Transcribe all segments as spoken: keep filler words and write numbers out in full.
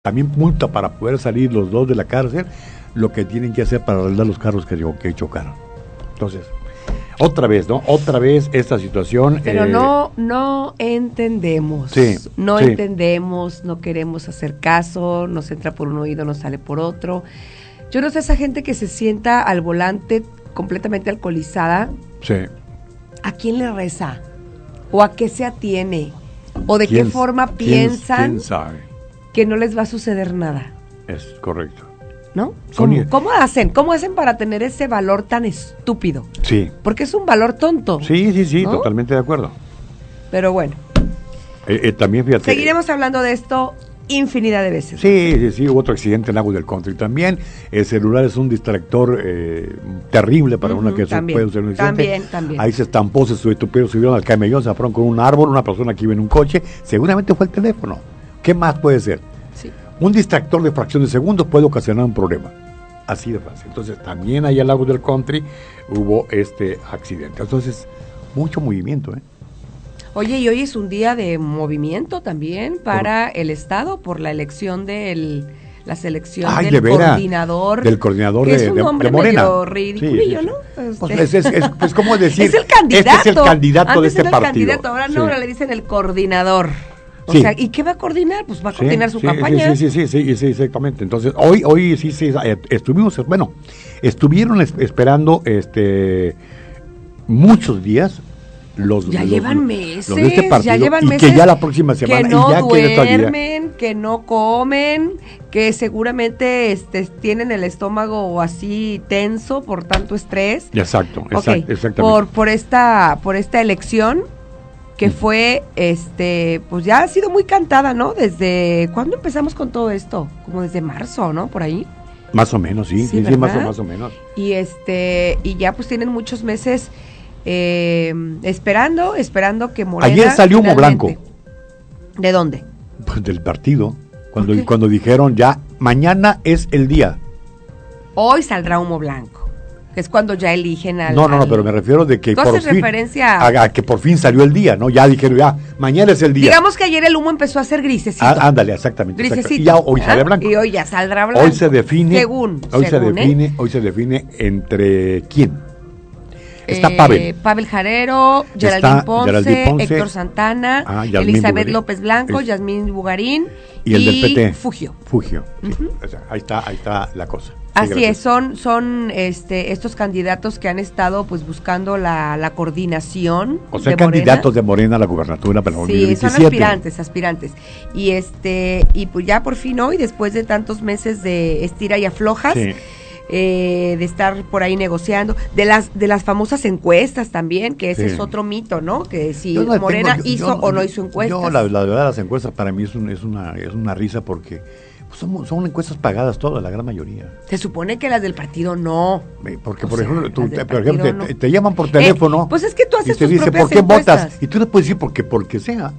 también multa para poder salir los dos de la cárcel, lo que tienen que hacer para arreglar los carros que, que chocaron. Entonces, otra vez, ¿no? Otra vez esta situación. Pero eh, no, no entendemos. Sí, no sí. entendemos, no queremos hacer caso, nos entra por un oído, nos sale por otro. Yo no sé, esa gente que se sienta al volante completamente alcoholizada, Sí. ¿a quién le reza? ¿O a qué se atiene? ¿O de qué ¿Quién- forma quién- piensan ¿Quién sabe? que no les va a suceder nada? Es correcto. ¿No? Sonia. ¿Cómo, ¿Cómo hacen? ¿Cómo hacen para tener ese valor tan estúpido? Sí. Porque es un valor tonto. Sí, sí, sí, ¿no? totalmente de acuerdo. Pero bueno, Eh, eh, también fíjate. seguiremos hablando de esto infinidad de veces. Sí, sí, sí, hubo otro accidente en Lagos del Country también. El celular es un distractor eh, terrible para Ujú, una que se también, puede usar un accidente. también, también. Ahí se estampó, se estupidez, subieron al camellón, se fueron con un árbol, una persona que iba en un coche, seguramente fue el teléfono. ¿Qué más puede ser? Sí. Un distractor de fracción de segundos puede ocasionar un problema. Así de fácil. Entonces, también allá en Lagos del Country hubo este accidente. Entonces, mucho movimiento, ¿eh? Oye, y hoy es un día de movimiento también para el Estado por la elección del la selección Ay, del de veras, coordinador del coordinador que de- es un de- hombre de Morena. medio ridiculillo, Sí, sí, sí. ¿no? Este, Pues es, es, es, pues, ¿cómo decir? es el candidato. Este es el candidato Antes de este era el partido. candidato, ahora no, Sí. ahora le dicen el coordinador. O Sí. sea, ¿y qué va a coordinar? Pues va a coordinar Sí, su sí, campaña. Sí, sí, sí, sí, sí, exactamente. Entonces, hoy, hoy sí, sí, eh, estuvimos, bueno, estuvieron es- esperando este muchos días los Ya los- llevan meses, los de este partido, ya llevan y meses que ya la próxima semana que no y ya quieren salir. duermen, que no comen, que seguramente este, tienen el estómago así tenso por tanto estrés. Exacto, Ok, exact- exactamente. por por esta por esta elección que Mm. fue este pues ya ha sido muy cantada, ¿no? Desde ¿cuándo empezamos con todo esto? Como desde marzo, ¿no? Por ahí. Más o menos, sí, Sí, sí, sí, más o, ¿verdad? más o menos. Y este y ya pues tienen muchos meses eh, esperando, esperando que Morena Ayer salió humo finalmente- ¿De dónde? Pues del partido, cuando, ¿Por qué? cuando dijeron ya, mañana es el día. Hoy saldrá humo blanco, que es cuando ya eligen al... No, no, no, al- pero me refiero de que Tú por haces fin, referencia a- a, a que por fin salió el día, ¿no? Ya dijeron, ya, mañana es el día. Digamos que ayer el humo empezó a ser grisecito. Ah, ándale, exactamente. exactamente. Grisecito. Y ya hoy sale ¿ah? blanco. Y hoy ya saldrá blanco. Hoy se define, Según, hoy según, se ¿eh? define, hoy se define entre quién. Está Eh, Pavel. Pavel Jarero, Está Geraldine Ponce, Geraldine Ponce, Héctor Santana, ah, Yasmín Elizabeth Bugarín. López Blanco, Es- Yasmín Bugarín Y el del P T. Fugio. Fugio. Sí. Ujú. O sea, ahí está, ahí está la cosa. Sí, Así gracias. es, son, son este, estos candidatos que han estado pues buscando la, la coordinación. O sea, de candidatos Morena. de Morena a la gubernatura para el Sí, dos mil veintisiete. son aspirantes, aspirantes. Y este, y pues ya por fin hoy, después de tantos meses de estira y aflojas, Sí. eh, de estar por ahí negociando, de las, de las famosas encuestas también, que ese Sí. es otro mito, ¿no? Que si Yo no Morena tengo- yo- hizo yo- o no hizo encuestas. Yo, la, la verdad, las encuestas para mí es, un- es, una, es una risa porque pues, son, son encuestas pagadas todas, la gran mayoría. Se supone que las del partido no. Eh, Porque, O por sea, ejemplo, tú, las del te, por ejemplo te, partido te- no. te llaman por teléfono. Eh, pues es que tú haces y te tus dice, propias ¿por qué encuestas? votas? Y tú le puedes decir, porque, porque sea.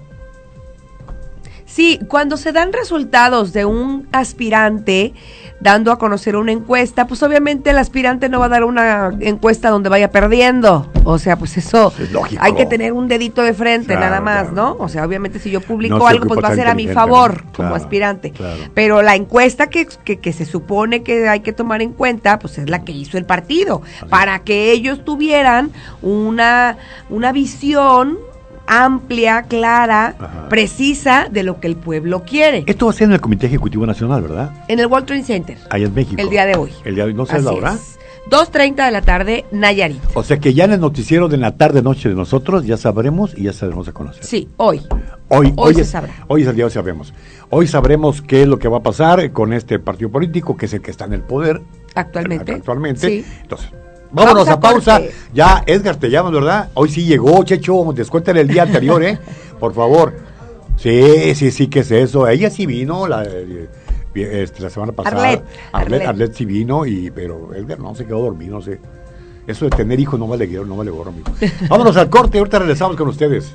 Sí, cuando se dan resultados de un aspirante dando a conocer una encuesta, pues obviamente el aspirante no va a dar una encuesta donde vaya perdiendo. O sea, pues eso Es lógico. hay que tener un dedito de frente Claro, nada más, claro. ¿no? O sea, obviamente si yo publico No se algo, pues ocupa va a ser ser a mi inteligente, favor ¿no? como Claro, aspirante. claro. Pero la encuesta que, que, que se supone que hay que tomar en cuenta, pues es la que hizo el partido, para que ellos tuvieran una, una visión amplia, clara, Ajá. precisa de lo que el pueblo quiere. Esto va a ser en el Comité Ejecutivo Nacional, ¿verdad? En el World Trade Center, Allá en México. el día de hoy. El día de hoy, ¿no sabes la Así hora? es. dos treinta de la tarde, Nayarit. O sea que ya en el noticiero de la tarde-noche de nosotros ya sabremos y ya sabremos a conocer. Sí, hoy. Hoy, Hoy se es, sabrá. Hoy es el día, hoy sabremos. Hoy sabremos qué es lo que va a pasar con este partido político, que es el que está en el poder. Actualmente. Actualmente. Sí. Entonces, vámonos Vamos a a pausa. corte. Ya, Edgar, te llamas, ¿verdad? Hoy sí llegó, Checho, descuéntale el día anterior, ¿eh? Por favor. Sí, sí, sí, ¿qué es eso? Ella sí vino la, eh, este, la semana pasada. Arlet, Arlet, Arlet. Arlet sí vino, y, pero Edgar no, se quedó dormido, no sé. Eso de tener hijos no vale, no vale gorro, amigo. Vámonos al corte, ahorita regresamos con ustedes.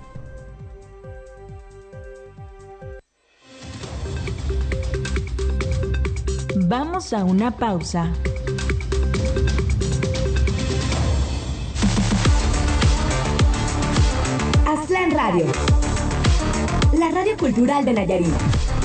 Vamos a una pausa. Aztlán Radio, la radio cultural de Nayarit.